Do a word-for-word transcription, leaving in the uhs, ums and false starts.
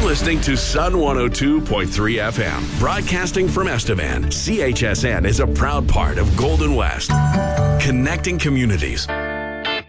listening to Sun one oh two point three F M, broadcasting from Estevan. C H S N is a proud part of Golden West, connecting communities.